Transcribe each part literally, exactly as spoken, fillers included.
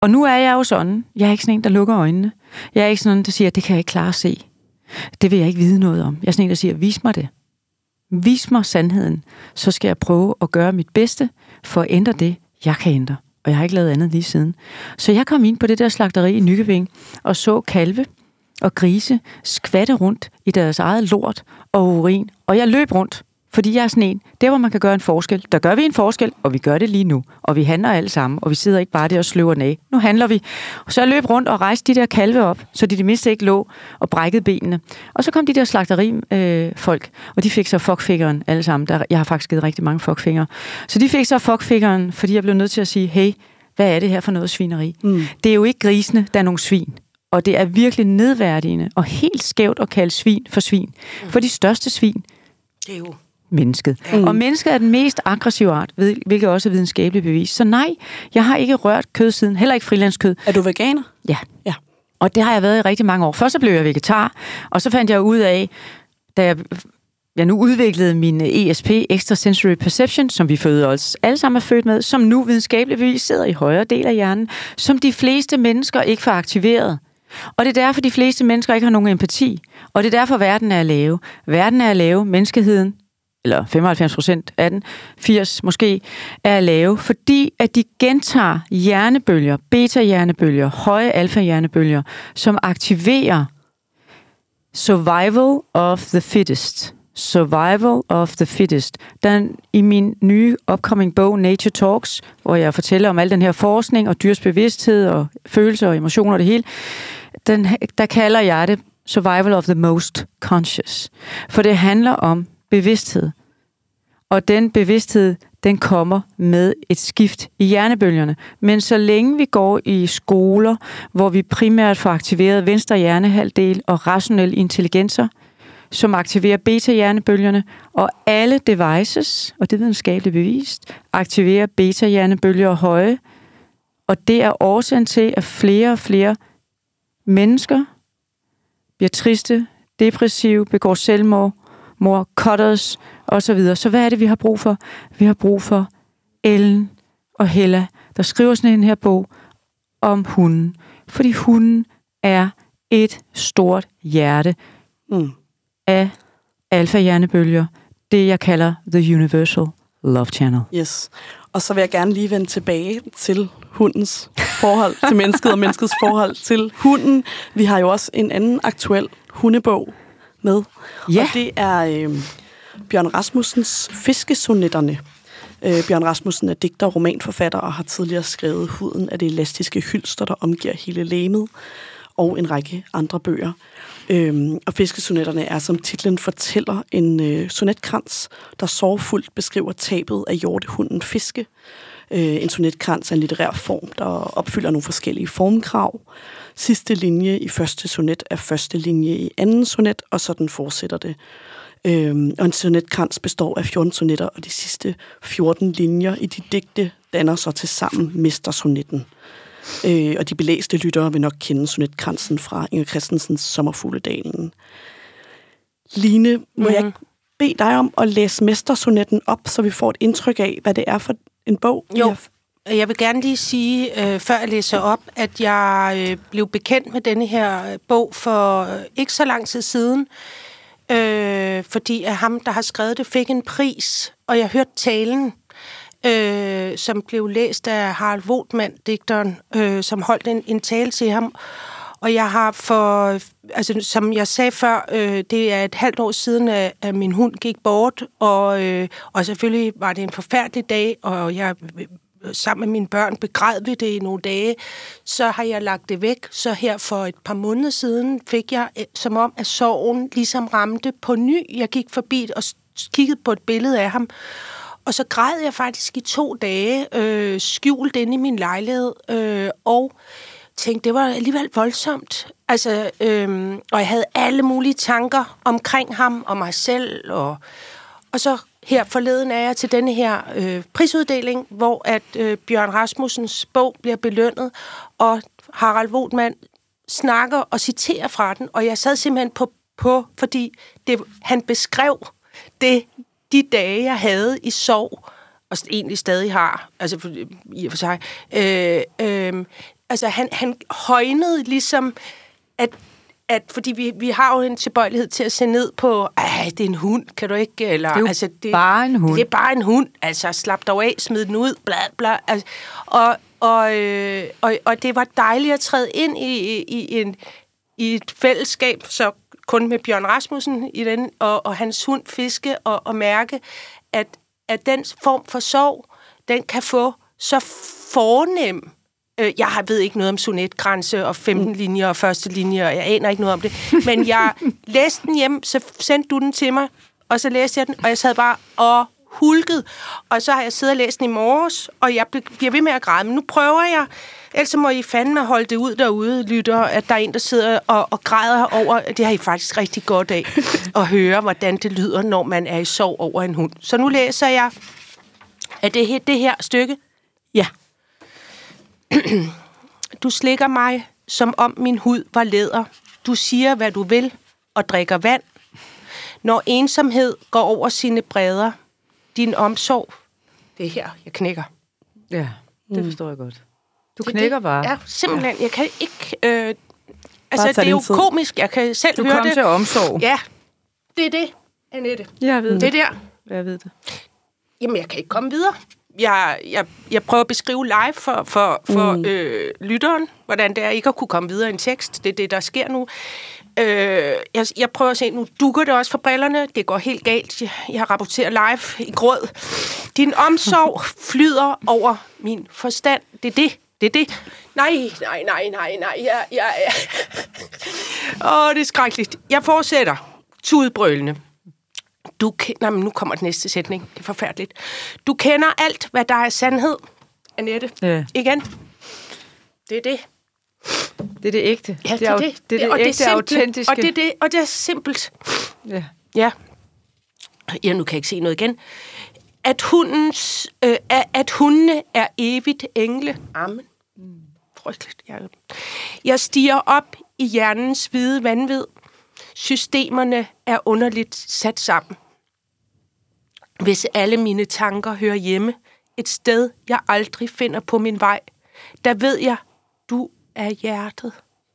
Og nu er jeg jo sådan, jeg er ikke sådan en, der lukker øjnene. Jeg er ikke sådan en, der siger, det kan jeg ikke klare at se. Det vil jeg ikke vide noget om. Jeg er sådan en, der siger, vis mig det. Vis mig sandheden. Så skal jeg prøve at gøre mit bedste for at ændre det, jeg kan ændre. Og jeg har ikke lavet andet lige siden. Så jeg kom ind på det der slagteri i Nykøbing og så kalve og grise skvatte rundt i deres eget lort og urin. Og jeg løb rundt, fordi jeg er sådan en, der hvor man kan gøre en forskel. Der gør vi en forskel, og vi gør det lige nu. Og vi handler alle sammen, og vi sidder ikke bare der og sløver den af. Nu handler vi. Og så jeg løb rundt og rejste de der kalve op, så de det mindste ikke lå og brækkede benene. Og så kom de der slagteri-folk, øh, og de fik så fuckfingeren alle sammen. Der, jeg har faktisk givet rigtig mange fuckfingre. Så de fik så fuckfingeren, fordi jeg blev nødt til at sige, hey, hvad er det her for noget svineri? Mm. Det er jo ikke grisene, der er nogle svin. Og det er virkelig nedværdigende og helt skævt at kalde svin for svin. Mm. For de største svin, det er jo mennesket. Mm. Og mennesket er den mest aggressive art, hvilket også er videnskabeligt bevis. Så nej, jeg har ikke rørt kød siden, heller ikke frilandskød. Er du veganer? Ja. Ja. Og det har jeg været i rigtig mange år. Først så blev jeg vegetar, og så fandt jeg ud af, da jeg, jeg nu udviklede min E S P, Extrasensory Perception, som vi fødte os alle sammen er født med, som nu videnskabeligt bevis sidder i højre del af hjernen, som de fleste mennesker ikke får aktiveret. Og det er derfor, de fleste mennesker ikke har nogen empati. Og det er derfor, verden er lave. Verden er lave, menneskeheden, eller femoghalvfems procent af den, firs måske, er lave, fordi at de gentager hjernebølger, beta-hjernebølger, høje alfa-hjernebølger, som aktiverer survival of the fittest. Survival of the fittest. Den, i min nye upcoming bog, Nature Talks, hvor jeg fortæller om al den her forskning og dyrs bevidsthed og følelser og emotioner og det hele, den, der kalder jeg det survival of the most conscious. For det handler om bevidsthed. Og den bevidsthed, den kommer med et skift i hjernebølgerne. Men så længe vi går i skoler, hvor vi primært får aktiveret venstre hjernehalvdel og rationelle intelligenser, som aktiverer beta-hjernebølgerne, og alle devices, og det er videnskabeligt bevist, aktiverer beta-hjernebølger høje, og det er årsagen til, at flere og flere mennesker bliver triste, depressive, begår selvmord, mor, cutters, og så videre. Så hvad er det, vi har brug for? Vi har brug for Ellen og Hella, der skriver sådan en her bog om hunden. Fordi hunden er et stort hjerte mm. af alfa-hjernebølger. Det, jeg kalder The Universal Love Channel. Yes. Og så vil jeg gerne lige vende tilbage til hundens forhold til mennesket og menneskets forhold til hunden. Vi har jo også en anden aktuel hundebog med. Ja. Og det er øh, Bjørn Rasmussens Fiskesonetterne. Øh, Bjørn Rasmussen er digter og romanforfatter og har tidligere skrevet Huden af det elastiske hylster, der omgiver hele legemet, og en række andre bøger. Øhm, og Fiskesonetterne er, som titlen fortæller, en øh, sonetkrans, der sorgfuldt beskriver tabet af hjortehunden Fiske. Øh, en sonetkrans er en litterær form, der opfylder nogle forskellige formkrav. Sidste linje i første sonet er første linje i anden sonet, og sådan fortsætter det. Øhm, og en sonetkrans består af fjorten sonetter, og de sidste fjorten linjer i de digte danner så til sammen mestersonetten. Øh, og de belæste lyttere vil nok kende sonetkransen fra Inger Christensens Sommerfugledalen. Line, må mm-hmm. jeg bede dig om at læse mestersonetten op, så vi får et indtryk af, hvad det er for en bog? Jo, jeg vil gerne lige sige, øh, før jeg læser op, at jeg øh, blev bekendt med denne her bog for øh, ikke så lang tid siden, øh, fordi at ham, der har skrevet det, fik en pris, og jeg hørte talen, Øh, som blev læst af Harald Voltmann, digteren, øh, som holdt en, en tale til ham. Og jeg har for, altså som jeg sagde før, øh, det er et halvt år siden, at, at min hund gik bort, og, øh, og selvfølgelig var det en forfærdelig dag, og jeg sammen med mine børn begræd vi det i nogle dage, så har jeg lagt det væk. Så her for et par måneder siden fik jeg, som om at sorgen ligesom ramte på ny. Jeg gik forbi og kiggede på et billede af ham, og så græd jeg faktisk i to dage, øh, skjult inde i min lejlighed, øh, og tænkte, det var alligevel voldsomt. Altså, øh, og jeg havde alle mulige tanker omkring ham og mig selv, og, og så her forleden er jeg til denne her øh, prisuddeling, hvor at øh, Bjørn Rasmussens bog bliver belønnet, og Harald Voltmann snakker og citerer fra den, og jeg sad simpelthen på, på fordi det, han beskrev det, de dage, jeg havde i sorg, og egentlig stadig har, altså for, i og for sig, øh, øh, altså han, han højnede ligesom, at, at fordi vi, vi har jo en tilbøjelighed til at se ned på, ej, det er en hund, kan du ikke? Eller, det er jo altså, det, bare en hund. Det er bare en hund, altså slap dog af, smid den ud, bla bla. Altså, og, og, øh, og, og det var dejligt at træde ind i, i, i, en, i et fællesskab, så kun med Bjørn Rasmussen i den, og, og hans hund Fiske, og, og mærke, at, at den form for sorg, den kan få så fornem. Øh, jeg ved ikke noget om sonetgrænse og femten linjer og første linjer, og jeg aner ikke noget om det. Men jeg læste den hjem, så sendte du den til mig, og så læste jeg den, og jeg sad bare og hulket. Og så har jeg siddet og læst den i morges, og jeg bliver ved med at græde. Men nu prøver jeg, ellers må I fandme holde det ud derude, lytter, at der er en, der sidder og, og græder over. Det har I faktisk rigtig godt af, at høre, hvordan det lyder, når man er i sorg over en hund. Så nu læser jeg, at det her, det her stykke. Ja. Du slikker mig, som om min hud var læder. Du siger, hvad du vil, og drikker vand. Når ensomhed går over sine bredder, din omsorg, det er her, jeg knækker. Ja, det forstår jeg godt. Du knækker det, bare. Ja, simpelthen. Jeg kan ikke... Øh, altså, det er jo tid. Komisk. Jeg kan selv du høre det. Du kom til omsorg. Ja, det er det, Annette. Jeg ved det. Det er der. Jeg ved det. Jamen, jeg kan ikke komme videre. Jeg, jeg, jeg prøver at beskrive live for, for, for mm. øh, lytteren, hvordan det er ikke at kunne komme videre i en tekst. Det er det, der sker nu. Øh, jeg, jeg prøver at se, nu dukker det også for brillerne. Det går helt galt. Jeg, jeg rapporterer live i gråd. Din omsorg flyder over min forstand. Det er det. Det er det. Nej, nej, nej, nej, nej. Jeg, jeg, jeg. Åh, det er skrækkeligt. Jeg fortsætter. Tudbrølende. Du ke- Nej, men nu kommer den næste sætning. Det er forfærdeligt. Du kender alt, hvad der er sandhed, Annette. Ja. Igen. Det er det. Det er det ægte. Ja, det er det. Det, det er det, det ægte, autentiske. Og det er det, og det er simpelt. Ja. Ja. Ja, nu kan jeg ikke se noget igen. At, hundens, øh, at hundene er evigt engle. Amen. Mm. Frygteligt. Jeg, jeg stiger op i hjernens hvide vanvid. Systemerne er underligt sat sammen. Hvis alle mine tanker hører hjemme, et sted, jeg aldrig finder på min vej, der ved jeg, du er hjertet.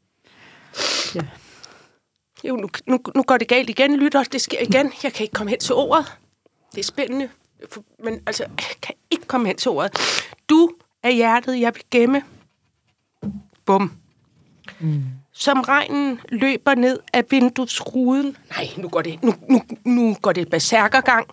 Ja. Jo, nu, nu, nu går det galt igen, lytter. Det sker igen. Jeg kan ikke komme hen til ordet. Det er spændende. Men altså, jeg kan ikke komme hen til ordet. Du er hjertet, jeg vil gemme. Bum. Mm. Som regnen løber ned af vinduesruden. Nej, nu går det, nu, nu, nu går det berserkergang.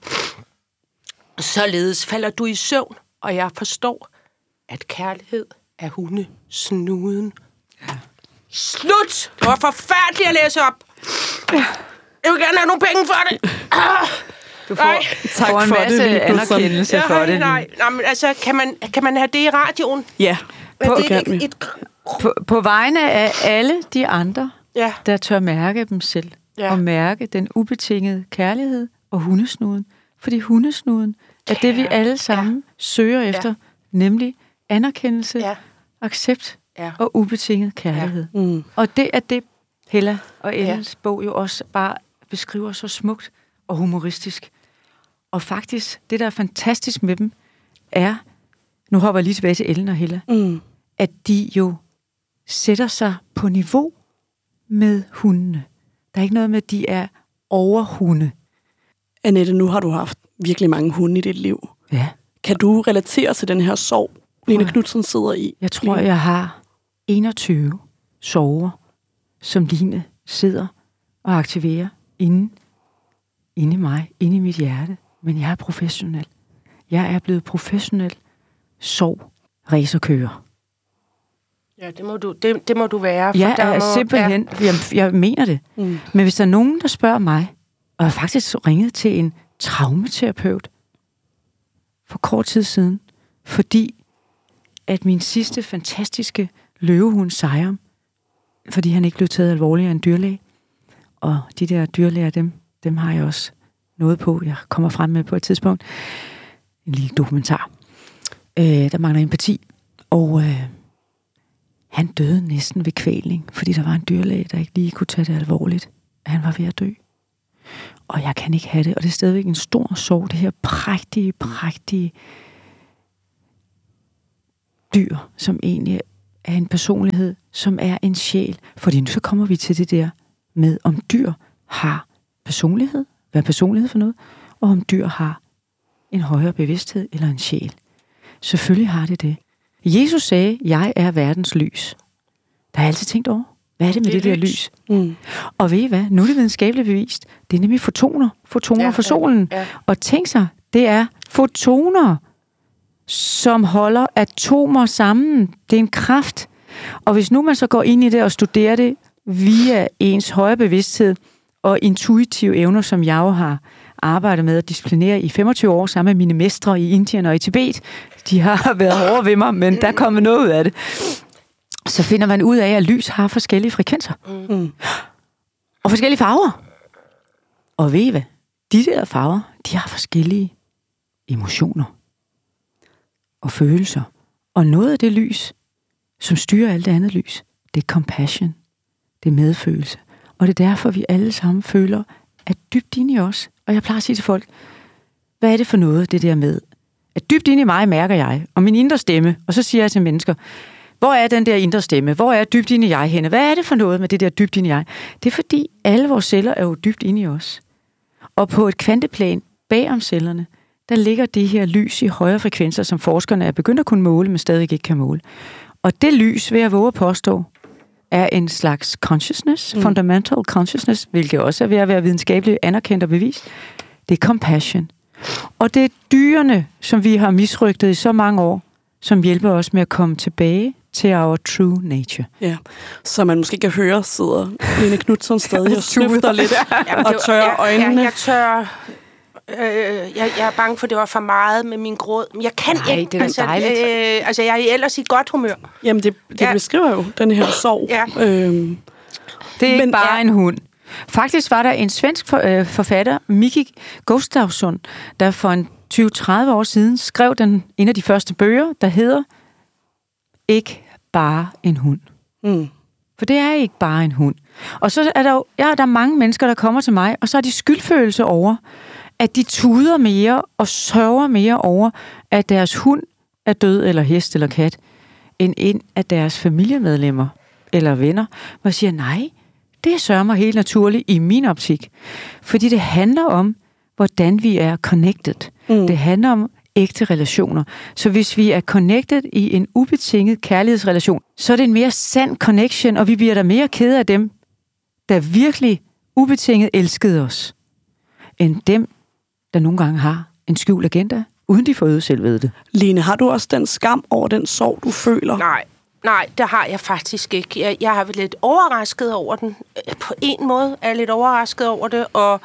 Således falder du i søvn, og jeg forstår, at kærlighed er hundesnuden. Ja. Slut! Det var forfærdeligt at læse op. Ja. Jeg vil gerne have nogle penge for det. Ah. Du får, tak får en for masse det, anerkendelse ja, for nej, det. Nej, nej, men altså, kan man, kan man have det i radioen? Ja, på, det et, et, et, på, på vegne af alle de andre, ja. der tør mærke dem selv, ja. Og mærke den ubetingede kærlighed og hundesnuden. Fordi hundesnuden er det, vi alle sammen ja. Søger efter, ja. Nemlig anerkendelse, ja. Accept ja. Og ubetinget kærlighed. Ja. Mm. Og det er det, Hella og Ellens ja. Bog jo også bare beskriver så smukt og humoristisk. Og faktisk, det der er fantastisk med dem, er, nu hopper jeg lige tilbage til Ellen og Hella, mm. at de jo sætter sig på niveau med hundene. Der er ikke noget med, at de er overhunde. Annette, nu har du haft virkelig mange hunde i dit liv. Ja. Kan du relatere til den her sorg, Line Knudsen sidder i? Jeg tror, jeg har enogtyve sorger, som Line sidder og aktiverer inde, inde i mig, inde i mit hjerte. Men jeg er professionel. Jeg er blevet professionel sorg-racerkører. Ja, det må du, det, det må du være. For jeg der er må, simpelthen, ja. jeg, jeg mener det. Mm. Men hvis der er nogen, der spørger mig, og jeg har faktisk ringet til en traumaterapeut for kort tid siden, fordi at min sidste fantastiske løvehund Sejren, fordi han ikke blev taget alvorligt af en dyrlæge, og de der dyrlæger, dem, dem har jeg også noget på, jeg kommer frem med på et tidspunkt, en lille dokumentar. Øh, der mangler empati, og øh, han døde næsten ved kvælning, fordi der var en dyrlæge, der ikke lige kunne tage det alvorligt, at han var ved at dø. Og jeg kan ikke have det, og det er stadigvæk en stor sorg, det her prægtige, prægtige dyr, som egentlig er en personlighed, som er en sjæl. Fordi nu så kommer vi til det der med, om dyr har personlighed, hvad er personlighed for noget, og om dyr har en højere bevidsthed eller en sjæl. Selvfølgelig har det det. Jesus sagde, jeg er verdens lys. Der har jeg altid tænkt over, hvad er det med det, det der lys? Mm. Og ved I hvad? Nu er det videnskabeligt bevist. Det er nemlig fotoner. Fotoner ja, fra solen. Ja, ja. Og tænk sig, det er fotoner, som holder atomer sammen. Det er en kraft. Og hvis nu man så går ind i det og studerer det via ens højere bevidsthed og intuitive evner, som jeg jo har arbejdet med at disciplinere i femogtyve år sammen med mine mestre i Indien og i Tibet. De har været hårde ved mig, men der er kommet noget ud af det. Så finder man ud af, at lys har forskellige frekvenser. Mm. Og forskellige farver. Og ved I hvad? De der farver, de har forskellige emotioner og følelser. Og noget af det lys, som styrer alt det andet lys, det er compassion. Det er medfølelse. Og det er derfor, vi alle sammen føler, at dybt inde i os, og jeg plejer at sige til folk, hvad er det for noget, det der med, at dybt inde i mig mærker jeg, og min indre stemme, og så siger jeg til mennesker, hvor er den der indre stemme? Hvor er dybt inde i jeg henne? Hvad er det for noget med det der dybt inde i jeg? Det er fordi, alle vores celler er jo dybt inde i os. Og på et kvanteplan bag om cellerne, der ligger det her lys i højere frekvenser, som forskerne er begyndt at kunne måle, men stadig ikke kan måle. Og det lys, vil jeg våge at påstå, er en slags consciousness, mm. fundamental consciousness, hvilket også er ved at være videnskabeligt anerkendt og bevist. Det er compassion. Og det er dyrene, som vi har misrygtet i så mange år, som hjælper os med at komme tilbage til our true nature. Ja, så man måske kan høre, sidder Line Knutzon stadig og snøfter lidt Jamen, og tørrer øjnene. Jeg, jeg tør... Øh, jeg, jeg er bange for, at det var for meget med min gråd. Men jeg kan Nej, ikke. det er altså, dejligt. Øh, altså, jeg er ellers i godt humør. Jamen, det, det ja. beskriver jo den her sorg. Ja. Øhm, det er men, ikke bare ja. en hund. Faktisk var der en svensk for, øh, forfatter, Micki Gustafsson, der for en tyve til tredive år siden skrev den, en af de første bøger, der hedder Ikke bare en hund. Mm. For det er ikke bare en hund. Og så er der jo ja, der er mange mennesker, der kommer til mig, og så har de skyldfølelse over, at de tuder mere og sørger mere over, at deres hund er død, eller hest, eller kat, end en af deres familiemedlemmer eller venner, hvor jeg siger, nej, det sørger mig helt naturligt i min optik. Fordi det handler om, hvordan vi er connected. Mm. Det handler om ægte relationer. Så hvis vi er connected i en ubetinget kærlighedsrelation, så er det en mere sand connection, og vi bliver da mere kede af dem, der virkelig ubetinget elskede os, end dem, der nogle gange har en skjult agenda, uden de får øget selv ved det. Line, har du også den skam over den sorg, du føler? Nej, nej, det har jeg faktisk ikke. Jeg, jeg har været lidt overrasket over den. På en måde er jeg lidt overrasket over det, og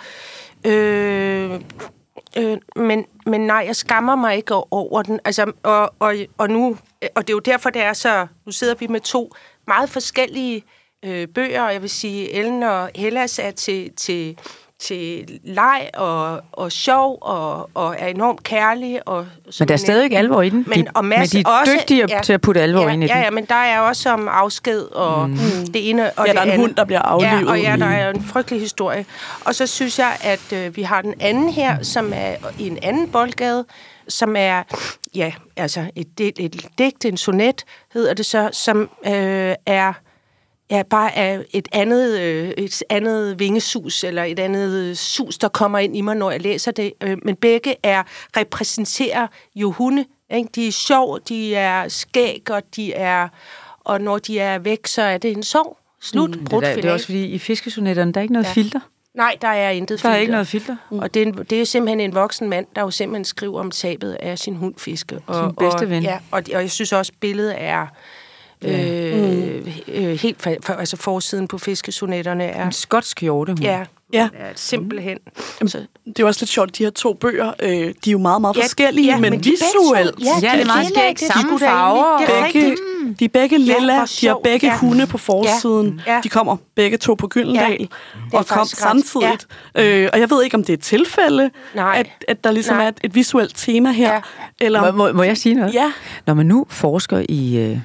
øh, øh, men, men nej, jeg skammer mig ikke over den. Altså, og, og, og nu, og det er jo derfor, det er så, nu sidder vi med to meget forskellige øh, bøger, og jeg vil sige, Ellen og Hellas er til, til til leg og, og sjov og, og er enormt kærlig. Og, men der er stadig ikke alvor i den. Men, og men de er også, dygtige ja, til at putte alvor ja, ind i ja, den. Ja, men der er også om afsked og mm. det ene og ja, det der er en andet. hund, der bliver aflivet. Ja, og ja, der er en frygtelig historie. Og så synes jeg, at øh, vi har den anden her, som er i en anden boldgade, som er, ja, altså et, et, et digt, en sonet hedder det så, som øh, er ja, bare er et andet, øh, et andet vingesus, eller et andet sus, der kommer ind i mig, når jeg læser det. Øh, men begge er, repræsenterer jo hunde. Ikke? De er sjov, de er skæg, og de er, og når de er væk, så er det en sorg. Slut. Mm, det, der, det er også fordi, i fiskesonetterne, der er ikke noget ja. filter. Nej, der er intet der filter. Der er ikke noget filter. Mm. Og det er, en, det er simpelthen en voksen mand, der jo simpelthen skriver om tabet af sin hund Fiske. Og, sin bedste og, ven. Ja, og, og jeg synes også, billedet er Øh, mm. øh, helt for, for, altså forsiden på fiskesonetterne er en skotsk hjortehund. Ja, ja. Er simpelthen. Mm. Så. Det er også lidt sjovt, de her to bøger, øh, de er jo meget, meget ja, forskellige, ja, men, men visuelt. Ja, ja, det er meget skægt. Samme farver. Begge, de er begge lilla, ja, de har begge ja. hunde på forsiden. Ja. De kommer begge to på Gyldendal ja. og kom samtidig. Ja. Øh, og jeg ved ikke, om det er et tilfælde, at, at der ligesom Nej. er et, et visuelt tema her. Ja. Eller, må, må jeg sige noget? Ja. Når man nu forsker i... Øh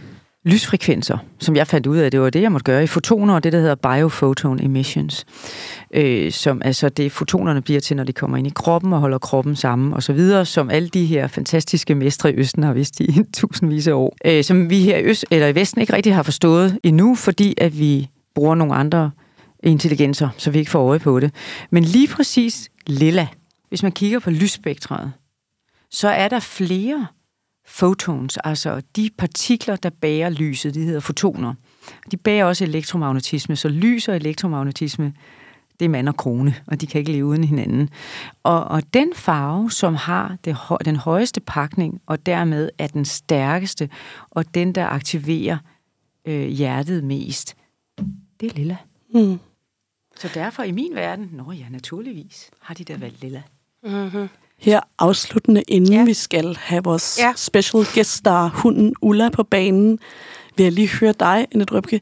lysfrekvenser, som jeg fandt ud af, det var det, jeg måtte gøre i fotoner, og det, der hedder biophoton emissions, øh, som altså det, fotonerne bliver til, når de kommer ind i kroppen og holder kroppen sammen, og så videre, som alle de her fantastiske mestre i Østen har vidst i tusindvis af år, øh, som vi her i Øst, eller i Vesten ikke rigtig har forstået endnu, fordi at vi bruger nogle andre intelligenser, så vi ikke får øje på det. Men lige præcis lilla, hvis man kigger på lysspektret, så er der flere photons, altså de partikler, der bærer lyset, de hedder fotoner. De bærer også elektromagnetisme, så lys og elektromagnetisme, det er mand og kone, og de kan ikke leve uden hinanden. Og, og den farve, som har det, den højeste pakning, og dermed er den stærkeste, og den, der aktiverer øh, hjertet mest, det er lilla. Mm. Så derfor i min verden, nå ja, naturligvis, har de da valgt lilla. Mm-hmm. Her afsluttende, inden ja. vi skal have vores ja. special guest star, hunden Ulla, på banen, vil jeg lige høre dig, Annette Røpke.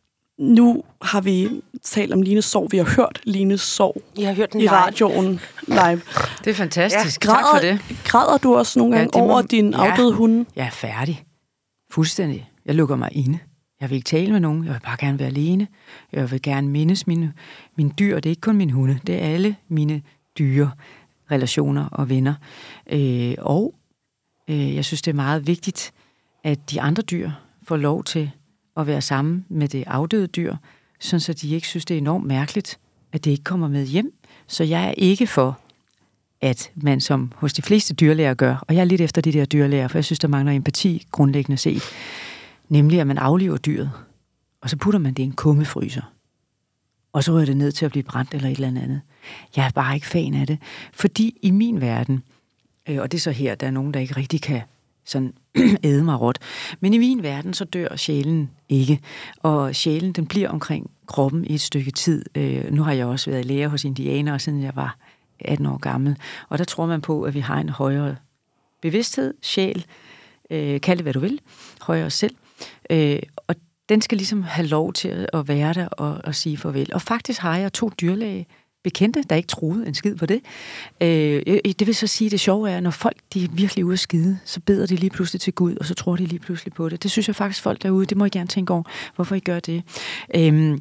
Nu har vi talt om Lines sorg. Vi har hørt Lines sorg jeg har hørt den i live. radioen live. Det er fantastisk. Ja. Græder, tak for det. Græder du også nogle gange ja, må, over din ja, afdøde hunde? Jeg er færdig. Fuldstændig. Jeg lukker mig inde. Jeg vil ikke tale med nogen. Jeg vil bare gerne være alene. Jeg vil gerne mindes mine, mine dyr. Det er ikke kun mine hunde. Det er alle mine dyre relationer og venner. Øh, og øh, jeg synes, det er meget vigtigt, at de andre dyr får lov til at være sammen med det afdøde dyr, sådan så de ikke synes, det er enormt mærkeligt, at det ikke kommer med hjem. Så jeg er ikke for, at man som hos de fleste dyrlæger gør, og jeg er lidt efter de der dyrlæger, for jeg synes, der mangler empati grundlæggende set, nemlig at man afliver dyret, og så putter man det i en kummefryser, og så rører det ned til at blive brændt eller et eller andet. Jeg er bare ikke fan af det, fordi i min verden, og det er så her, der er nogen, der ikke rigtig kan sådan æde mig råt, men i min verden, så dør sjælen ikke, og sjælen, den bliver omkring kroppen i et stykke tid. Øh, nu har jeg også været lærer hos indianere, siden jeg var atten år gammel, og der tror man på, at vi har en højere bevidsthed, sjæl, øh, kald det hvad du vil, højere selv, øh, og den skal ligesom have lov til at være der og, og sige farvel. Og faktisk har jeg to dyrlæge bekendte, der ikke troede en skid på det. Øh, det vil så sige, at det sjove er, at når folk de er virkelig ude at skide, så beder de lige pludselig til Gud, og så tror de lige pludselig på det. Det synes jeg faktisk, folk derude, det må I gerne tænke over, hvorfor I gør det. Øh,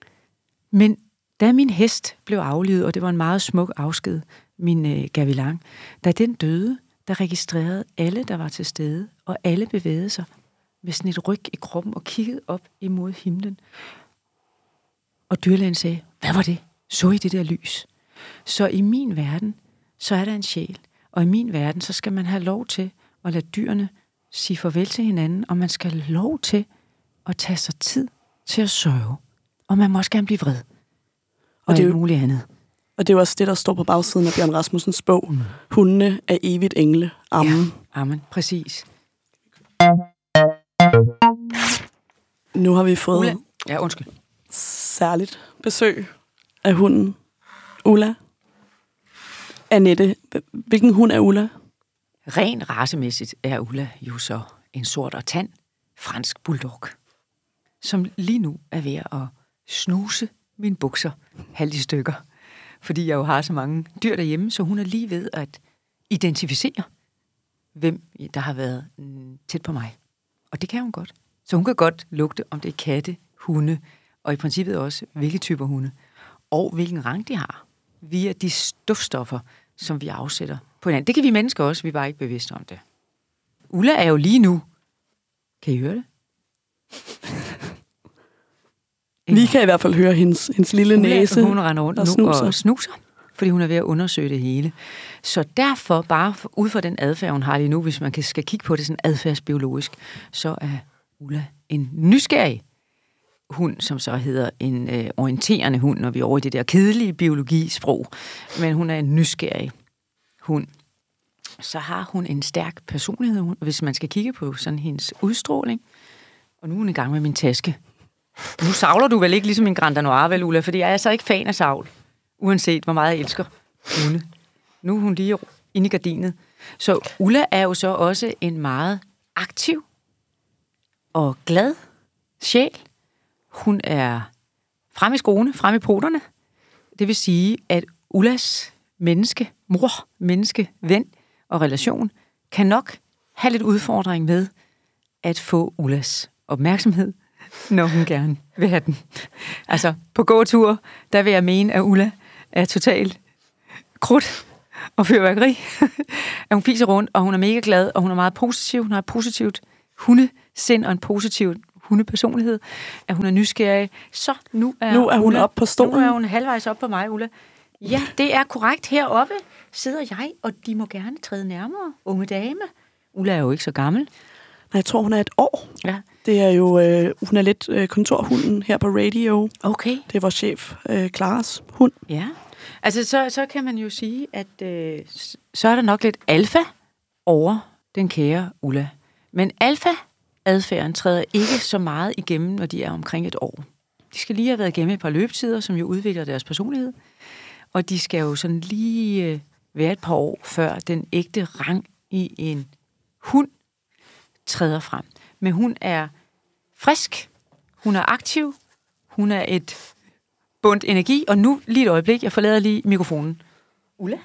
men da min hest blev aflivet, og det var en meget smuk afsked, min øh, gavilan, da den døde, der registrerede alle, der var til stede, og alle bevægede sig med sådan et ryg i kroppen og kiggede op imod himlen. Og dyrlægen sagde, hvad var det? Så I det der lys? Så i min verden, så er der en sjæl. Og i min verden, så skal man have lov til at lade dyrene sige farvel til hinanden, og man skal have lov til at tage sig tid til at sørge. Og man må også gerne blive vred. Og, og det er jo muligt andet. Og det er jo også det, der står på bagsiden af Bjørn Rasmussens bog. Mm. Hundene er evigt engle. Amen. Ja, amen. Præcis. Nu har vi fået Ulla. Ja, undskyld. særligt besøg af hunden Ulla. Annette, hvilken hund er Ulla? Ren racemæssigt er Ulla jo så en sort og tand fransk bulldog, som lige nu er ved at snuse mine bukser halvt i stykker, fordi jeg jo har så mange dyr derhjemme, så hun er lige ved at identificere, hvem der har været tæt på mig. Og det kan hun godt. Så hun kan godt lugte, om det er katte, hunde, og i princippet også, hvilke typer hunde, og hvilken rang de har, via de duftstoffer, som vi afsætter på hinanden. Det kan vi mennesker også, vi er bare ikke bevidste om det. Ulla er jo lige nu. Kan I høre det? Vi kan i hvert fald høre hendes, hendes lille Ulla, næse. Hun render rundt og nu og snuser, fordi hun er ved at undersøge det hele. Så derfor, bare ud fra den adfærd, hun har lige nu, hvis man kan, skal kigge på det sådan adfærdsbiologisk, så er Ulla en nysgerrig hund, som så hedder en øh, orienterende hund, når vi er over i det der kedelige biologisprog. Men hun er en nysgerrig hund. Så har hun en stærk personlighed, hvis man skal kigge på sådan hendes udstråling. Og nu er hun i gang med min taske. Nu savler du vel ikke ligesom en Grand Danois, vel, Ulla? Fordi jeg er så ikke fan af savl, uanset hvor meget jeg elsker hunde. Nu er hun lige inde i gardinet. Så Ulla er jo så også en meget aktiv og glad sjæl. Hun er frem i skoene, frem i poterne. Det vil sige, at Ullas menneske, mor, menneske, ven og relation kan nok have lidt udfordring med at få Ullas opmærksomhed, når hun gerne vil have den. Altså, på gåtur, der vil jeg mene, at Ulla er totalt krudt og fyrværkeri. At hun fiser rundt, og hun er mega glad, og hun er meget positiv. Hun har et positivt hundesind og en positiv hundepersonlighed. At hun er nysgerrig. Så nu er, nu er hun Ulla, op på stolen. Nu er hun halvvejs op på mig, Ulla. Ja, det er korrekt. Heroppe sidder jeg, og de må gerne træde nærmere. Unge dame. Ulla er jo ikke så gammel. Nej, jeg tror, hun er et år. Ja. Det er jo, øh, hun er lidt øh, kontorhunden her på radio. Okay. Det er vores chef, øh, Klaras hund. Ja. Altså, så, så kan man jo sige, at øh, så er der nok lidt alfa over den kære Ulla. Men alfa-adfærden træder ikke så meget igennem, når de er omkring et år. De skal lige have været igennem et par løbetider, som jo udvikler deres personlighed. Og de skal jo sådan lige øh, være et par år, før den ægte rang i en hund træder frem. Men hun er frisk, hun er aktiv, hun er et bundt energi, og nu lige et øjeblik, jeg forlader lige mikrofonen. Ulla?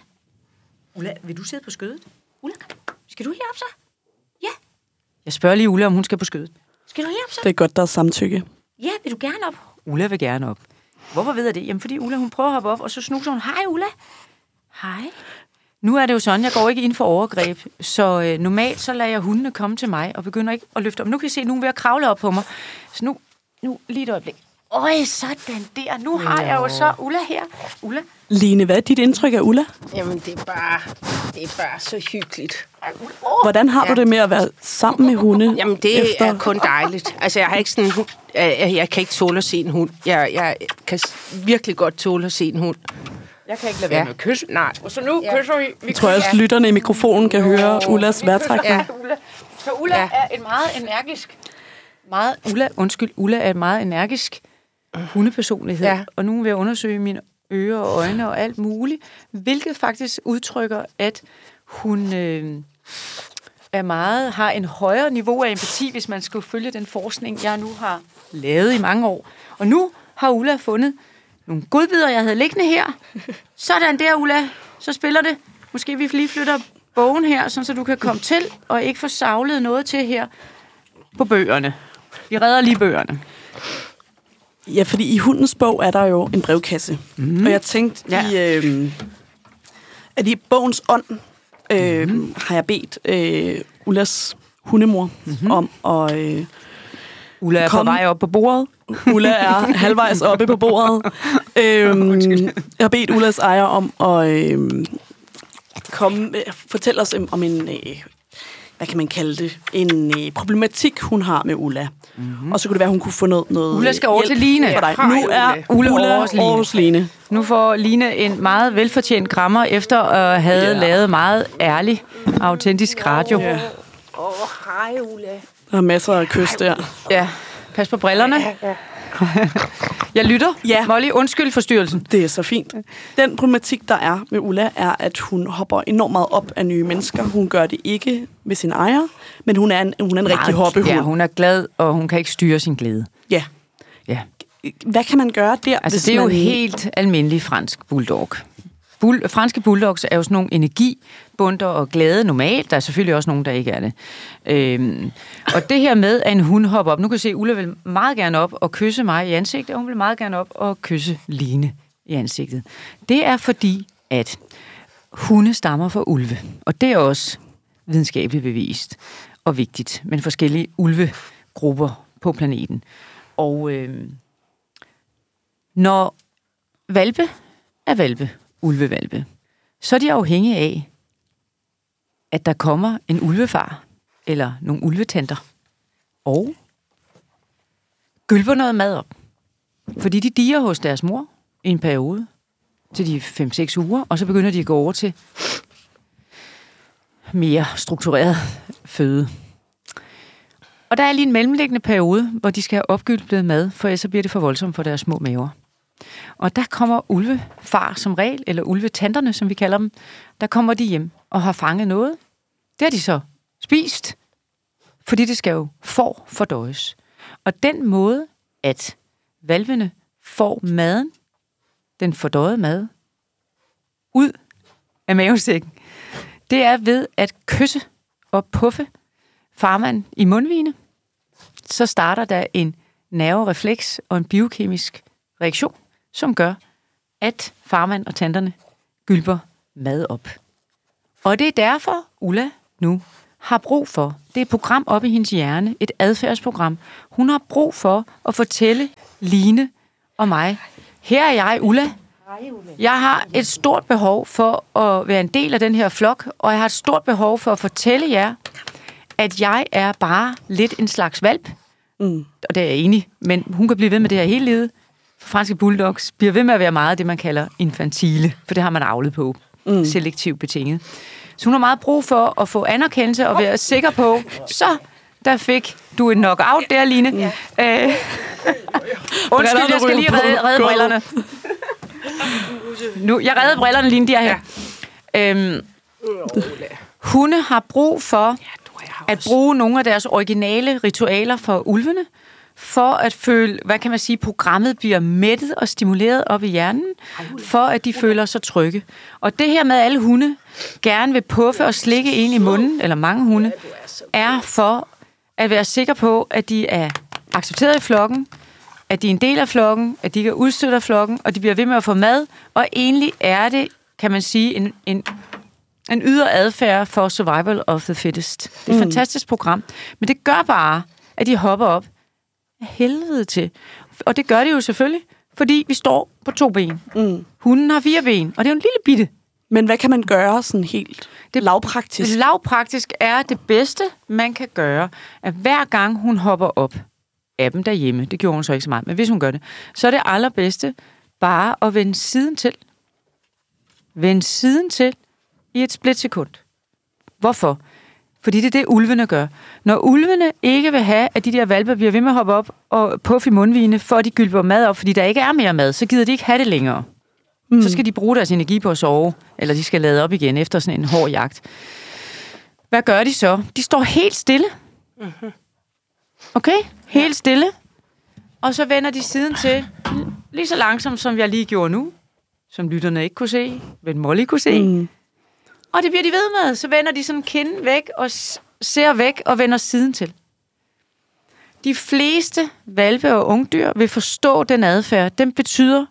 Ulla, vil du sidde på skødet? Ulla, skal du herop så? Ja. Jeg spørger lige Ulla, om hun skal på skødet. Skal du herop så? Det er godt, der er samtykke. Ja, vil du gerne op? Ulla vil gerne op. Hvorfor ved jeg det? Jamen, fordi Ulla, hun prøver at hoppe op, og så snuser hun. Hej, Ulla. Hej. Nu er det jo sådan, jeg går ikke ind for overgreb, så øh, normalt så lader jeg hundene komme til mig, og begynder ikke at løfte op. Nu kan I se, nu er hun ved at kravle op på mig. Så nu, nu lige et øjeblik. Øj, sådan der. Nu har jeg jo så Ulla her. Ulla. Line, hvad er dit indtryk af Ulla? Jamen, det er bare, det er bare så hyggeligt. Hvordan har ja. du det med at være sammen med hunde? Jamen, det efter... er kun dejligt. Altså, jeg har ikke sådan en hund. Jeg, jeg kan ikke tåle at se en hund. Jeg, jeg kan virkelig godt tåle at se en hund. Jeg kan ikke lade være ja. med at kysse. Nej. Og så nu ja. kysser vi. vi jeg tror også, lytterne i mikrofonen kan høre oh, Ullas vejrtrækning. Ja. Ulla. Så Ulla ja. er et meget energisk... Meget, Ulla, undskyld, Ulla er et meget energisk hundepersonlighed. Ja. Og nu vil jeg undersøge mine ører og øjne og alt muligt, hvilket faktisk udtrykker, at hun øh, er meget, har en højere niveau af empati, hvis man skulle følge den forskning, jeg nu har lavet i mange år. Og nu har Ulla fundet nogle godbidder, jeg havde liggende her. Sådan der, Ulla. Så spiller det. Måske vi lige flytter bogen her, så du kan komme til og ikke få savlet noget til her på bøgerne. Vi redder lige bøgerne. Ja, fordi i hundens bog er der jo en brevkasse. Mm. Og jeg tænkte, ja. i, øh, at i bogens ånd øh, mm. har jeg bedt øh, Ullas hundemor mm-hmm. om at... Øh, Ulla er kom. på vej op på bordet. Ulla er halvvejs oppe på bordet. øhm, jeg har bedt Ullas ejer om at øh, komme, fortælle os om en, øh, hvad kan man kalde det, en øh, problematik, hun har med Ulla. Mm-hmm. Og så kunne det være, hun kunne få noget, noget Ulla skal over til Line. For dig. Nu er Ulla, Ulla over hos Line. Nu får Line en meget velfortjent krammer, efter at have yeah. lavet meget ærlig, autentisk radio. Åh, yeah. oh, hej Ulla. Der er masser af kys der. Ja, pas på brillerne. Ja, ja. Jeg lytter. Ja. Molly, undskyld forstyrrelsen. Det er så fint. Den problematik, der er med Ulla, er, at hun hopper enormt meget op af nye mennesker. Hun gør det ikke med sin ejer, men hun er en, hun er en rigtig hoppehund. Ja, hun er glad, og hun kan ikke styre sin glæde. Ja. Ja. Hvad kan man gøre der? Altså, det er jo man... helt almindelig fransk bulldog. Bull, franske bulldogs er jo sådan nogle energibunter og glade normalt. Der er selvfølgelig også nogen, der ikke er det. Øhm, og det her med, at en hund hopper op. Nu kan jeg se, at Ulla vil meget gerne op og kysse mig i ansigtet, og hun vil meget gerne op og kysse Line i ansigtet. Det er fordi, at hunde stammer fra ulve. Og det er også videnskabeligt bevist og vigtigt. Men forskellige ulvegrupper på planeten. Og øhm, når valpe er valpe, ulvevalpe, så er de afhængige af, at der kommer en ulvefar eller nogle ulvetanter og gylper noget mad op. Fordi de dier hos deres mor i en periode til de fem seks uger, og så begynder de at gå over til mere struktureret føde. Og der er lige en mellemliggende periode, hvor de skal have opgylpet mad, for ellers så bliver det for voldsomt for deres små maver. Og der kommer ulvefar som regel, eller ulvetanterne, som vi kalder dem, der kommer de hjem og har fanget noget. Det har de så spist, fordi det skal jo for fordøjes. Og den måde, at valvene får maden, den fordøjede mad, ud af mavesækken, det er ved at kysse og puffe farmand i mundvigene. så starter der en nerverefleks og en biokemisk reaktion, som gør, at farmand og tanterne gylper mad op. Og det er derfor, Ulla nu har brug for, det er et program op i hendes hjerne, et adfærdsprogram. Hun har brug for at fortælle Line og mig, her er jeg, Ulla. Jeg har et stort behov for at være en del af den her flok, og jeg har et stort behov for at fortælle jer, at jeg er bare lidt en slags valp. Mm. Og det er jeg enig, men hun kan blive ved med det her hele livet. For franske bulldogs bliver ved med at være meget det, man kalder infantile, for det har man avlet på, mm. selektivt betinget. Så hun har meget brug for at få anerkendelse og være sikker på, så der fik du en knockout der, Line. Ja. Øh, undskyld, jeg skal lige redde, redde brillerne. Nu, jeg redder brillerne, Line, de er her. Ja. Øhm, hunde har brug for at bruge nogle af deres originale ritualer for ulvene, for at føle, hvad kan man sige, programmet bliver mættet og stimuleret op i hjernen, for at de føler sig trygge. Og det her med, at alle hunde gerne vil puffe og slikke en i munden, eller mange hunde, er for at være sikker på, at de er accepteret i flokken, at de er en del af flokken, at de ikke er udstødt af flokken, og de bliver ved med at få mad, og egentlig er det, kan man sige, en, en, en ydre adfærd for survival of the fittest. Det er et mm. fantastisk program, men det gør bare, at de hopper op af helvede til. Og det gør de jo selvfølgelig, fordi vi står på to ben. Mm. Hunden har fire ben, og det er jo en lille bitte. Men hvad kan man gøre sådan helt det, lavpraktisk? Lavpraktisk er det bedste, man kan gøre, at hver gang hun hopper op af dem derhjemme, det gjorde hun så ikke så meget, men hvis hun gør det, så er det allerbedste bare at vende siden til. Vende siden til i et splitsekund. Hvorfor? Fordi det er det, ulvene gør. Når ulvene ikke vil have, at de der hvalpe bliver ved med at hoppe op og puffe i mundvigene, for at de gylper mad op, fordi der ikke er mere mad, så gider de ikke have det længere. Mm. Så skal de bruge deres energi på at sove, eller de skal lade op igen efter sådan en hård jagt. Hvad gør de så? De står helt stille. Mm-hmm. Okay? Helt ja. stille. Og så vender de siden til, lige så langsomt, som jeg lige gjorde nu, som lytterne ikke kunne se, men Molly kunne se. Mm. Og det bliver de ved med. Så vender de sådan kinden væk og ser væk og vender siden til. De fleste hvalpe og ungdyr vil forstå den adfærd. Den betyder,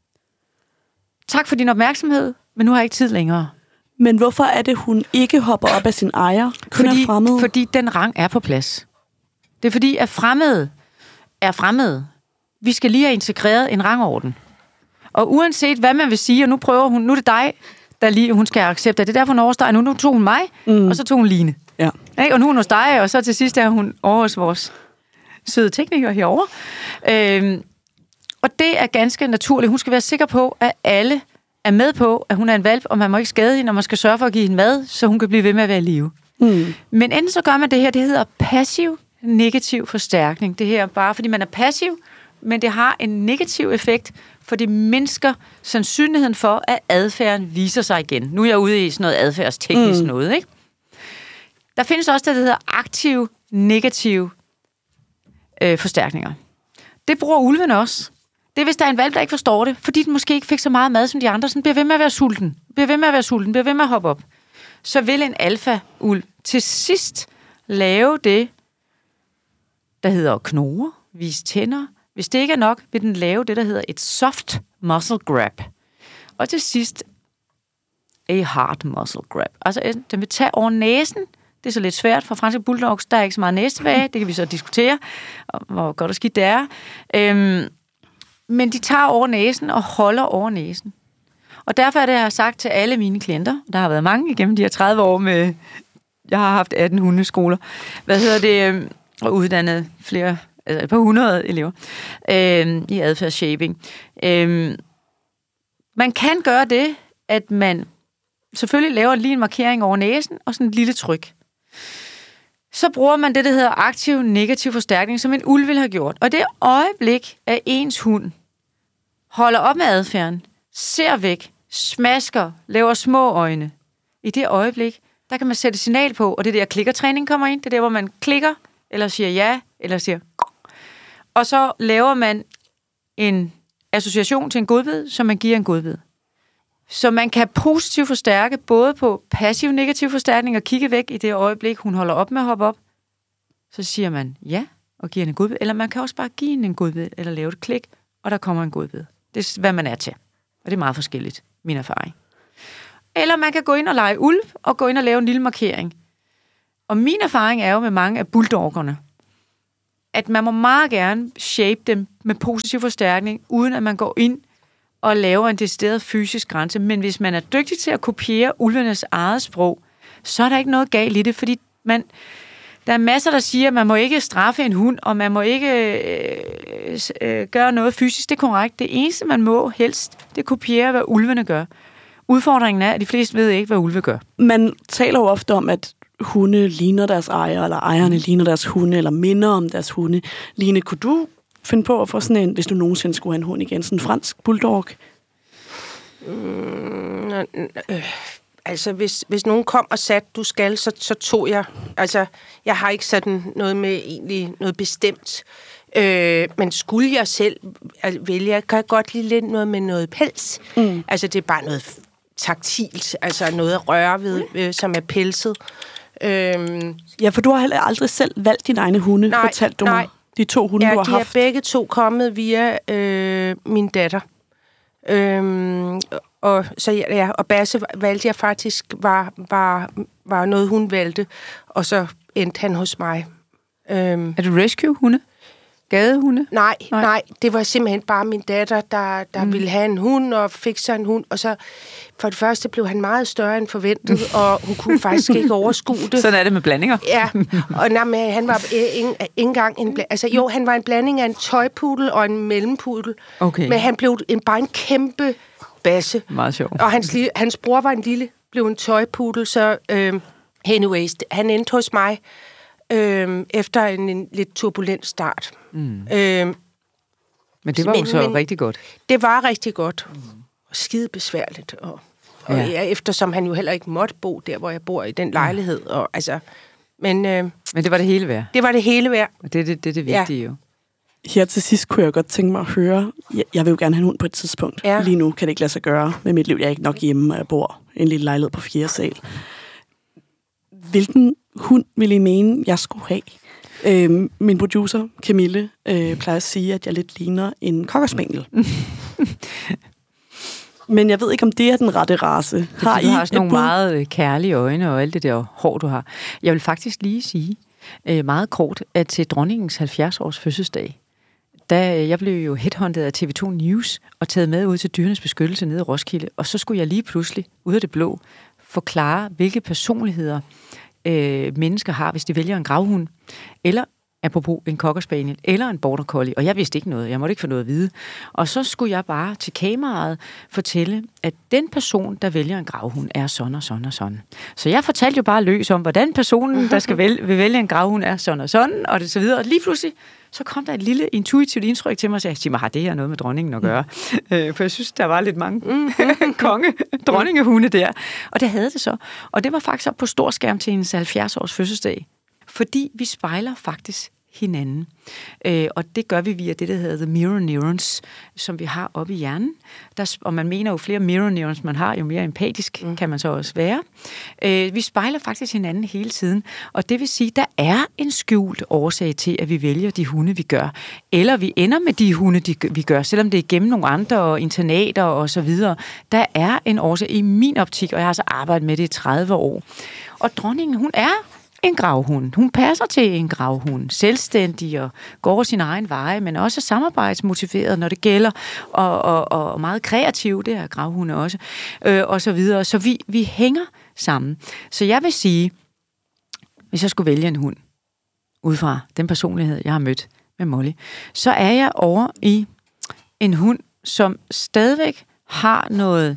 tak for din opmærksomhed, men nu har jeg ikke tid længere. Men hvorfor er det, hun ikke hopper op af sin ejer? Fordi, fordi den rang er på plads. Det er fordi, at fremmede er fremmede. Vi skal lige have integreret en rangorden. Og uanset hvad man vil sige, og nu prøver hun, nu er det dig, der lige, hun skal acceptere. Det er derfor, hun overstår. Nu, nu tog hun mig, mm. og så tog hun Line. Ja. Og nu er hun hos dig, og så til sidst er hun over hos vores søde tekniker herovre. Øhm, og det er ganske naturligt. Hun skal være sikker på, at alle er med på, at hun er en hvalp, og man må ikke skade hende, og man skal sørge for at give hende mad, så hun kan blive ved med at være i live. Mm. Men enten så gør man det her, det hedder passiv negativ forstærkning. Det her bare fordi man er passiv, men det har en negativ effekt, for det mindsker sandsynligheden for, at adfærden viser sig igen. Nu er jeg ude i sådan noget adfærdsteknisk mm. noget, ikke? Der findes også det, der hedder aktive, negative øh, forstærkninger. Det bruger ulven også. Det er, hvis der er en hvalp, der ikke forstår det, fordi den måske ikke fik så meget mad som de andre, så den bliver ved med at være sulten, bliver ved med at være sulten, bliver ved med at hoppe op. Så vil en alfa-ulv til sidst lave det, der hedder knurre, vise tænder. Hvis det ikke er nok, vil den lave det, der hedder et soft muscle grab. Og til sidst, a hard muscle grab. Altså, den vil tage over næsen. Det er så lidt svært for franske bulldogs. Der er ikke så meget næse tilbage. Det kan vi så diskutere, hvor godt og skidt det er. Øhm, men de tager over næsen og holder over næsen. Og derfor er det, jeg har sagt til alle mine klienter, der har været mange igennem de her tredive år med, jeg har haft atten hundeskoler, hvad hedder det, og uddannet flere, altså et par hundrede elever øh, i adfærdsshaping. Øh, man kan gøre det, at man selvfølgelig laver lige en markering over næsen og sådan et lille tryk. Så bruger man det, der hedder aktiv negativ forstærkning, som en ulv ville have gjort. Og det øjeblik, at ens hund holder op med adfærden, ser væk, smasker, laver små øjne. I det øjeblik, der kan man sætte signal på, og det er der klikkertræning kommer ind. Det er der, hvor man klikker, eller siger ja, eller siger og så laver man en association til en godbid, som man giver en godbid. Så man kan positivt forstærke både på passiv negativ forstærkning og kigge væk i det øjeblik, hun holder op med at hoppe op. Så siger man ja, og giver hende en godbid, eller man kan også bare give hende en godbid, eller lave et klik, og der kommer en godbid. Det er, hvad man er til. Og det er meget forskelligt, min erfaring. Eller man kan gå ind og lege ulv, og gå ind og lave en lille markering. Og min erfaring er jo med mange af bulldoggerne, at man må meget gerne shape dem med positiv forstærkning, uden at man går ind og laver en decideret fysisk grænse. Men hvis man er dygtig til at kopiere ulvenes eget sprog, så er der ikke noget galt i det, fordi man, der er masser, der siger, at man må ikke straffe en hund, og man må ikke øh, øh, gøre noget fysisk. Det er korrekt. Det eneste, man må helst, det er kopiere, hvad ulvene gør. Udfordringen er, at de fleste ved ikke, hvad ulve gør. Man taler jo ofte om, at hunde ligner deres ejer, eller ejerne ligner deres hunde, eller minder om deres hunde. Line, kunne du finde på at få sådan en, hvis du nogensinde skulle have en hund igen, sådan en fransk bulldog? Mm, øh, altså, hvis, hvis nogen kom og sagde, du skal, så, så tog jeg. Altså, jeg har ikke sådan noget med egentlig noget bestemt. Øh, men skulle jeg selv vælge, jeg kan godt lide lidt noget med noget pels. Mm. Altså, det er bare noget taktilt, altså noget at røre ved, øh, som er pelset. Øhm, ja, for du har heller aldrig selv valgt dine egne hunde, nej, fortalte du nej. mig. De to hunde, ja, du har de haft. er begge to kommet via øh, min datter. Øhm, og, så, ja, og Basse valgte jeg faktisk, var, var, var noget, hun valgte, og så endte han hos mig. Øhm, er det rescue-hunde? Gadehunde? Nej, nej, nej, det var simpelthen bare min datter, der, der mm. ville have en hund, og fik sig en hund, og så for det første blev han meget større end forventet, og hun kunne faktisk ikke overskue det. Sådan er det med blandinger. Ja, og nej, men han var ikke engang en blanding. Altså jo, han var en blanding af en tøjpudel og en mellempudel, okay. Men han blev en, bare en kæmpe basse. Meget sjovt. Og hans, hans bror var en lille, blev en tøjpudel, så øh, anyways, han endte hos mig, Øhm, efter en, en lidt turbulent start. Mm. Øhm, men det var men, jo så rigtig godt. Det var rigtig godt. Mm. Og skide besværligt. Og, og ja. Ja, eftersom han jo heller ikke måtte bo der, hvor jeg bor i den lejlighed. Mm. Og, altså, men, øh, men det var det hele værd. Det var det hele værd. Og det er det, det, det vigtige ja. Jo. Her til sidst kunne jeg godt tænke mig at høre, jeg, jeg vil jo gerne have en hund på et tidspunkt. Ja. Lige nu kan det ikke lade sig gøre med mit liv. Jeg er ikke nok hjemme, og jeg bor i en lille lejlighed på fjerde sal. Hvilken hund ville I mene, jeg skulle have? Øh, min producer, Camille, øh, plejer at sige, at jeg lidt ligner en cocker spaniel. Men jeg ved ikke, om det er den rette race. Har I har sådan nogle bud? Meget kærlige øjne og alt det der hår, du har. Jeg vil faktisk lige sige øh, meget kort, at til dronningens halvfjerds års fødselsdag, da jeg blev jo headhunted af T V to News og taget med ud til Dyrenes Beskyttelse nede i Roskilde, og så skulle jeg lige pludselig, ud af det blå, forklare, hvilke personligheder øh, mennesker har, hvis de vælger en gravhund, eller apropos en cocker spaniel, eller en border collie, og jeg vidste ikke noget, jeg måtte ikke få noget at vide. Og så skulle jeg bare til kameraet fortælle, at den person, der vælger en gravhund, er sådan og sådan og sådan. Så jeg fortalte jo bare løs om, hvordan personen, der skal vælge, vil vælge en gravhund, er sådan og sådan, og det så videre. Og lige pludselig, så kom der et lille intuitivt indtryk til mig, og sagde, sig mig, har det her noget med dronningen at gøre? Mm. Øh, for jeg synes, der var lidt mange konge, dronningehunde der. Og det havde det så. Og det var faktisk op på storskærm til hendes halvfjerds års fødselsdag. Fordi vi spejler faktisk hinanden. Øh, og det gør vi via det, der hedder the mirror neurons, som vi har oppe i hjernen. Der, og man mener jo, flere mirror neurons man har, jo mere empatisk mm. kan man så også være. Øh, vi spejler faktisk hinanden hele tiden. Og det vil sige, der er en skjult årsag til, at vi vælger de hunde, vi gør. Eller vi ender med de hunde, de, vi gør, selvom det er gennem nogle andre og internater og så videre. Der er en årsag i min optik, og jeg har så arbejdet med det i tredive år. Og dronningen, hun er en gravhund. Hun passer til en gravhund. Selvstændig og går sin egen vej, men også samarbejdsmotiveret, når det gælder, og, og, og meget kreativ, det er gravhunde også, øh, og så videre. Så vi, vi hænger sammen. Så jeg vil sige, hvis jeg skulle vælge en hund, ud fra den personlighed, jeg har mødt med Molly, så er jeg over i en hund, som stadigvæk har noget,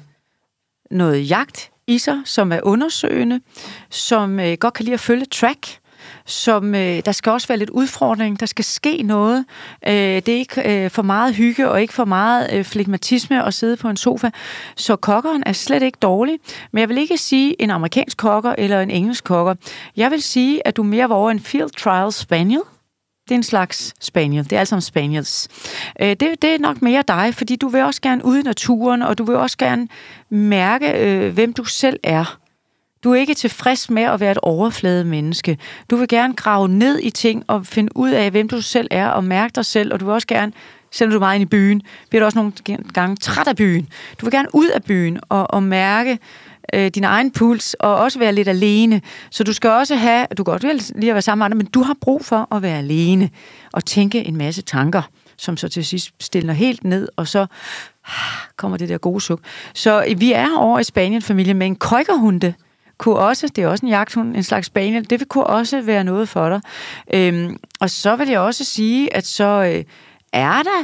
noget jagt i sig, som er undersøgende, som øh, godt kan lide at følge track, som øh, der skal også være lidt udfordring, der skal ske noget. Øh, det er ikke øh, for meget hygge og ikke for meget øh, flegmatisme at sidde på en sofa. Så kokkeren er slet ikke dårlig, men jeg vil ikke sige en amerikansk kokker eller en engelsk kokker. Jeg vil sige, at du mere var over en field trial spaniel. Det er en slags spaniel. Det er altså spaniels. Øh, det, det er nok mere dig, fordi du vil også gerne ud i naturen, og du vil også gerne mærke, øh, hvem du selv er. Du er ikke tilfreds med at være et overflade menneske. Du vil gerne grave ned i ting og finde ud af, hvem du selv er, og mærke dig selv, og du vil også gerne, selvom du er meget ind i byen, bliver du også nogle gange træt af byen. Du vil gerne ud af byen og, og mærke øh, din egen puls, og også være lidt alene. Så du skal også have, du kan godt lige at være sammen med andre, men du har brug for at være alene og tænke en masse tanker, som så til sidst stiller helt ned, og så kommer det der gode suk. Så vi er over i Spanien-familien med en køjkerhunde, kunne også, det er også en jagthund, en slags spaniel, det vil kunne også være noget for dig. Øhm, og så vil jeg også sige, at så øh, er der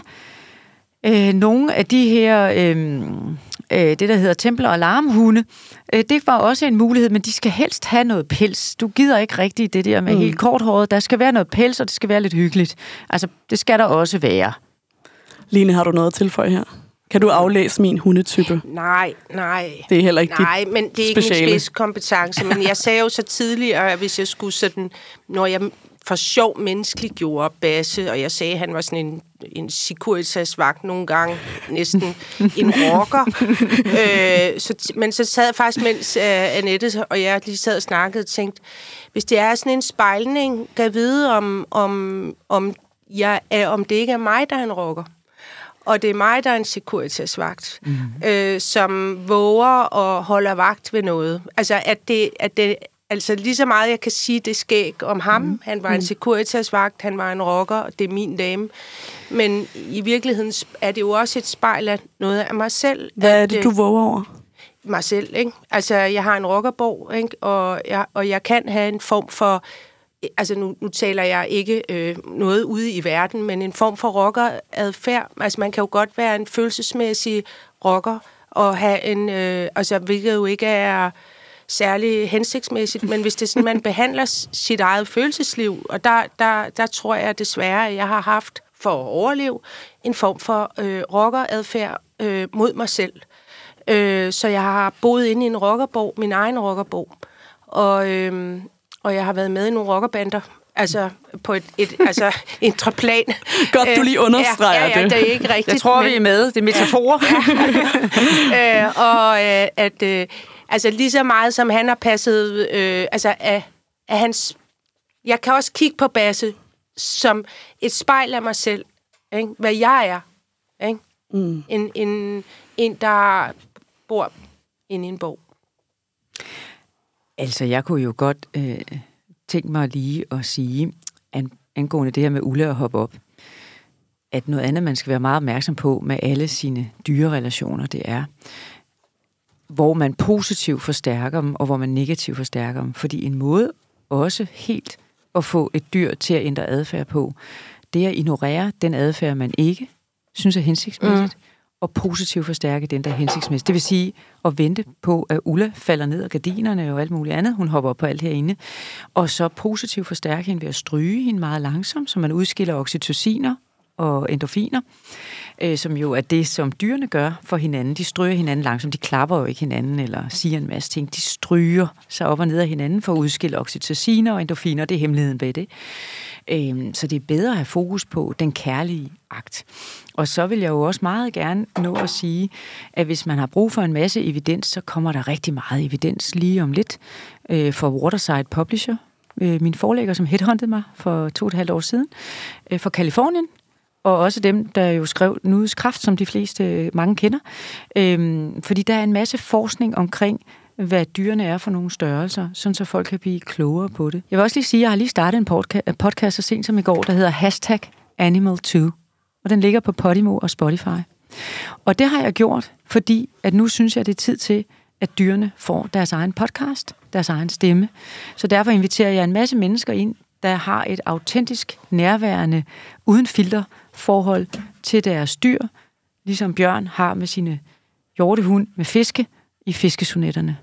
øh, nogle af de her, øh, øh, det der hedder templer- og alarmhunde, øh, det var også en mulighed, men de skal helst have noget pels. Du gider ikke rigtigt det der med mm. helt korthåret. Der skal være noget pels, og det skal være lidt hyggeligt. Altså, det skal der også være. Line, har du noget at tilføje her? Kan du aflæse min hundetype? Nej, nej. Det er heller ikke Nej, men det er ikke speciale. min spidskompetence. Men jeg sagde jo så tidligere, at hvis jeg skulle sådan, når jeg for sjov menneskeliggjorde Basse, og jeg sagde, at han var sådan en, en Securitas-vagt nogle gange, næsten en rocker. øh, så, men så sad jeg faktisk, mens uh, Annette og jeg lige sad og snakkede, og tænkte, hvis det er sådan en spejlning, kan jeg vide, om, om, om, jeg er, om det ikke er mig, der er en rocker. Og det er mig, der er en Securitas-vagt, mm. øh, som våger og holder vagt ved noget. Altså, at det, at det, altså lige så meget, jeg kan sige, det skæg om ham. Mm. Han var en Securitas-vagt, han var en rocker, og det er min dame. Men i virkeligheden er det jo også et spejl af noget af mig selv. Hvad at, er det, du våger over? Mig selv, ikke? Altså, jeg har en rockerborg, ikke? Og, jeg, og jeg kan have en form for... Altså, nu, nu taler jeg ikke øh, noget ude i verden, men en form for rockeradfærd. Altså, man kan jo godt være en følelsesmæssig rocker, og have en... Øh, altså, hvilket jo ikke er særlig hensigtsmæssigt, men hvis det er sådan, man behandler sit eget følelsesliv, og der, der, der tror jeg desværre, at jeg har haft for at overleve en form for øh, rockeradfærd øh, mod mig selv. Øh, så jeg har boet inde i en rockerborg, min egen rockerborg, og... Øh, Og jeg har været med i nogle rockerbander, altså på et, et altså intraplan. Godt, du lige understreger ja, ja, ja, det. det er ikke rigtigt. Jeg tror, men... vi er med. Det er metaforer. Ja. øh, og øh, at øh, altså lige så meget, som han har passet, øh, altså af, af hans... Jeg kan også kigge på Basse som et spejl af mig selv, ikke? Hvad jeg er. Ikke? Mm. En, en, en, der bor inde i en bog. Altså, jeg kunne jo godt øh, tænke mig lige at sige, an, angående det her med Ulle og hoppe op, at noget andet, man skal være meget opmærksom på med alle sine dyrerelationer, det er, hvor man positivt forstærker dem, og hvor man negativt forstærker dem. Fordi en måde også helt at få et dyr til at ændre adfærd på, det er at ignorere den adfærd, man ikke synes er hensigtsmæssigt, mm. og positivt forstærke den, der er hensigtsmæssigt. Det vil sige at vente på, at Ulla falder ned af gardinerne og alt muligt andet. Hun hopper op på alt herinde. Og så positivt forstærke hende ved at stryge hende meget langsomt, så man udskiller oxytociner og endorfiner, øh, som jo er det, som dyrene gør for hinanden. De stryger hinanden langsomt. De klapper jo ikke hinanden eller siger en masse ting. De stryger sig op og ned af hinanden for at udskille oxytociner og endorfiner. Det er hemmeligheden bag det. Øh, så det er bedre at have fokus på den kærlige akt. Og så vil jeg jo også meget gerne nå at sige, at hvis man har brug for en masse evidens, så kommer der rigtig meget evidens lige om lidt øh, for Waterside Publisher, øh, min forlægger, som headhuntede mig for to og et halvt år siden, øh, for Kalifornien, og også dem, der jo skrev Nudets Kraft, som de fleste, øh, mange kender. Øh, fordi der er en masse forskning omkring, hvad dyrene er for nogle størrelser, sådan så folk kan blive klogere på det. Jeg vil også lige sige, at jeg har lige startet en podca- podcast så sent som i går, der hedder hashtag Animal to. Og den ligger på Podimo og Spotify. Og det har jeg gjort, fordi at nu synes jeg, det er tid til, at dyrene får deres egen podcast, deres egen stemme. Så derfor inviterer jeg en masse mennesker ind, der har et autentisk, nærværende, uden filter forhold til deres dyr, ligesom Bjørn har med sine hjortehund med fiske i fiskesonetterne.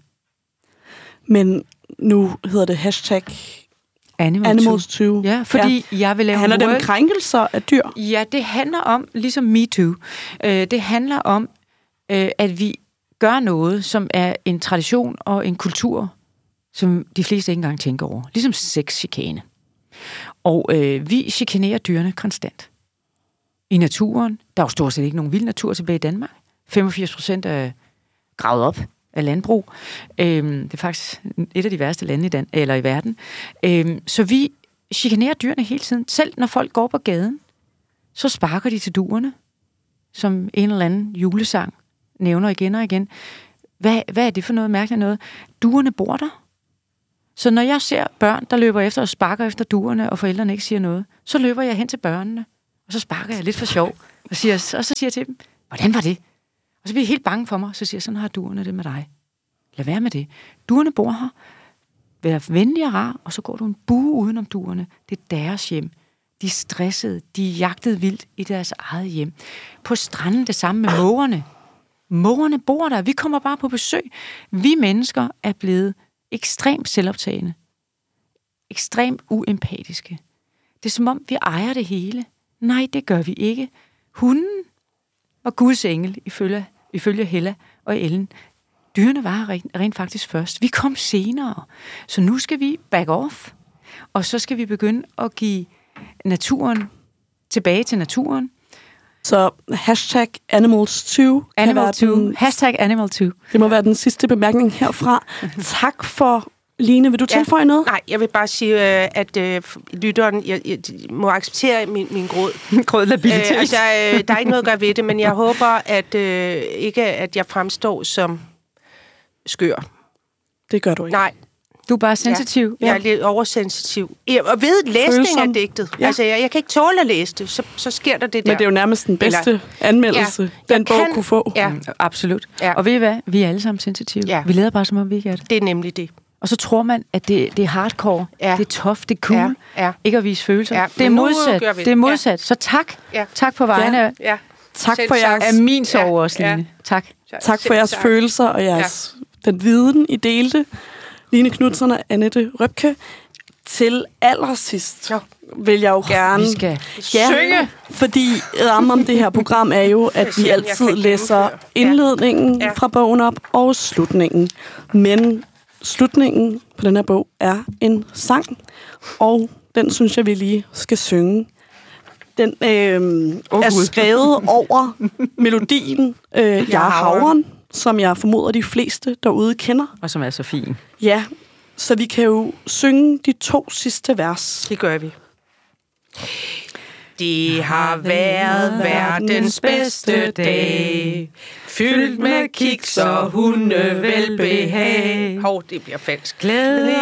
Men nu hedder det hashtag Animal Animals to. Ja, fordi ja. jeg vil lave handler det om krænkelser af dyr? Ja, det handler om, ligesom MeToo, øh, det handler om, øh, at vi gør noget, som er en tradition og en kultur, som de fleste ikke engang tænker over. Ligesom sexchikane. Og øh, vi chikanerer dyrene konstant. I naturen, der er jo stort set ikke nogen vild natur tilbage i Danmark. femogfirs procent er gravet op af landbrug. Øhm, det er faktisk et af de værste lande i, Dan- eller i verden. Øhm, så vi chikanerer dyrene hele tiden. Selv når folk går på gaden, så sparker de til duerne, som en eller anden julesang nævner igen og igen. Hvad, hvad er det for noget mærkeligt noget? Duerne bor der. Så når jeg ser børn, der løber efter og sparker efter duerne, og forældrene ikke siger noget, så løber jeg hen til børnene, og så sparker jeg lidt for sjov, og, siger, og så siger jeg til dem, hvordan var det? Og så bliver de helt bange for mig, så siger jeg, sådan har duerne det med dig. Lad være med det. Duerne bor her. Vær venlig og rar, og så går du en bue udenom duerne. Det er deres hjem. De er stressede. De er jagtet vildt i deres eget hjem. På stranden det samme med mågerne. Mågerne bor der. Vi kommer bare på besøg. Vi mennesker er blevet ekstremt selvoptagende. Ekstremt uempatiske. Det er som om, vi ejer det hele. Nej, det gør vi ikke. Hunden var Guds engel, ifølge, ifølge Hella og Ellen. Dyrene var rent, rent faktisk først. Vi kom senere. Så nu skal vi back off. Og så skal vi begynde at give naturen tilbage til naturen. Så hashtag animals to. Animal to. Hashtag animal to. Det må være den sidste bemærkning herfra. Tak for... Line, vil du ja. tilføje noget? Nej, jeg vil bare sige, at øh, lytteren jeg, jeg, må acceptere min, min gråd. Grådlabilitet. Øh, altså, øh, der er ikke noget at gøre ved det, men jeg håber at øh, ikke, at jeg fremstår som skør. Det gør du ikke. Nej. Du er bare sensitiv. Ja. Jeg er lidt oversensitiv. Og ved læsning Følsom. af digtet. Ja. Altså, jeg, jeg kan ikke tåle at læse det, så, så sker der det der. Men det er jo nærmest den bedste Eller, anmeldelse, ja, den bog kan, kunne få. Ja. Mm, absolut. Ja. Og ved I hvad? Vi er alle sammen sensitive. Ja. Vi lader bare, som om vi ikke er det. Det er nemlig det. Og så tror man, at det, det er hardcore, ja. det er tough, det er cool, ja. Ja. ikke at vise følelser. Ja. Det er modsat. Det. det er modsat. Ja. Så tak. Ja. Tak på vegne ja. Ja. Tak for jeres... af min sorg også, Line. Ja. Tak. Tak for jeres tak. følelser og jeres ja. den viden, I delte. Line Knutzon og Annette Røpke. Til allersidst ja. vil jeg jo oh, gerne... Vi skal ja, synge! Fordi rammen om det her program er jo, at vi altid læser indledningen ja. fra bogen op og slutningen. Men slutningen på den her bog er en sang, og den synes jeg, vi lige skal synge. Den øh, oh, er skrevet over melodien øh, Jeg er havren, som jeg formoder de fleste derude kender. Og som er så fin. Ja, så vi kan jo synge de to sidste vers. Det gør vi. Det har været verdens bedste dag, fyldt med kiks og hunde velbehag. Hov, det bliver falsk. Glæde